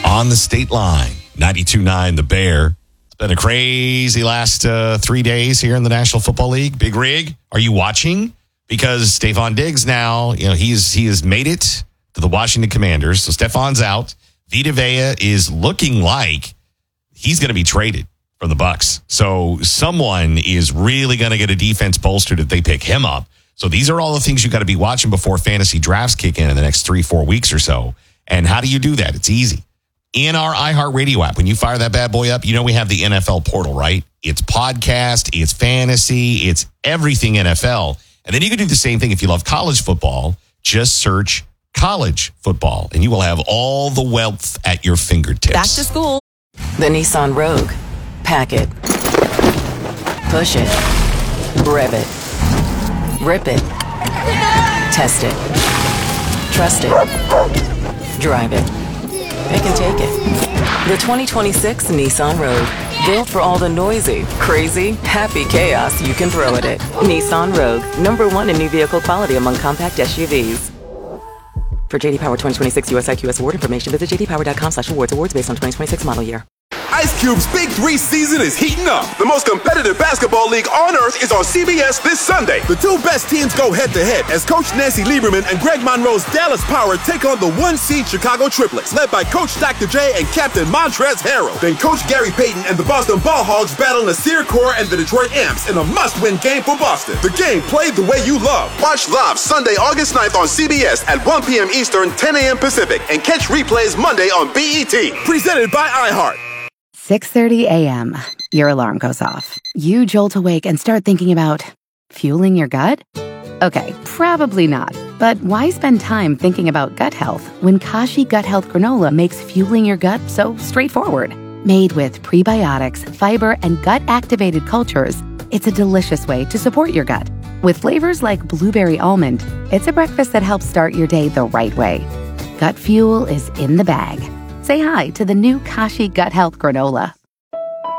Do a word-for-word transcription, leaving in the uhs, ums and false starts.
on the state line. ninety-two point nine The Bear. It's been a crazy last uh, three days here in the National Football League. Big Rig, are you watching? Because Stephon Diggs now, you know, he's he has made it to the Washington Commanders. So Stephon's out. Vita Vea is looking like he's going to be traded from the Bucs. So someone is really going to get a defense bolstered if they pick him up. So these are all the things you got to be watching before fantasy drafts kick in in the next three, four weeks or so. And how do you do that? It's easy. In our iHeartRadio app, when you fire that bad boy up, you know we have the N F L portal, right? It's podcast, it's fantasy, it's everything N F L. And then you can do the same thing if you love college football. Just search college football, and you will have all the wealth at your fingertips. Back to school. The Nissan Rogue. Pack it. Push it. Rev it. Rip it. Test it. Trust it. Drive it. Pick and take it. The twenty twenty-six Nissan Rogue. Built for all the noisy, crazy, happy chaos you can throw at it. Nissan Rogue. Number one in new vehicle quality among compact S U Vs. For J D Power twenty twenty-six U S I Q S award information, visit j d power dot com slash awards. Awards based on twenty twenty-six model year. Ice Cube's Big Three season is heating up. The most competitive basketball league on earth is on C B S this Sunday. The two best teams go head-to-head as Coach Nancy Lieberman and Greg Monroe's Dallas Power take on the one-seed Chicago Triplets, led by Coach Doctor J and Captain Montrezl Harrell. Then Coach Gary Payton and the Boston Ball Hogs battle Nasir Kaur and the Detroit Amps in a must-win game for Boston. The game played the way you love. Watch live Sunday, August ninth on C B S at one p.m. Eastern, ten a.m. Pacific, and catch replays Monday on B E T. Presented by iHeart. six thirty a.m. Your alarm goes off. You jolt awake and start thinking about fueling your gut? Okay, probably not. But why spend time thinking about gut health when Kashi Gut Health Granola makes fueling your gut so straightforward? Made with prebiotics, fiber, and gut-activated cultures, it's a delicious way to support your gut. With flavors like blueberry almond, it's a breakfast that helps start your day the right way. Gut fuel is in the bag. Say hi to the new Kashi Gut Health Granola.